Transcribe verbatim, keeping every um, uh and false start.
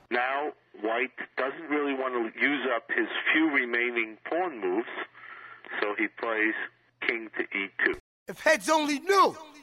Now, white doesn't really want to use up his few remaining pawn moves, so he plays king to e two. If heads only knew!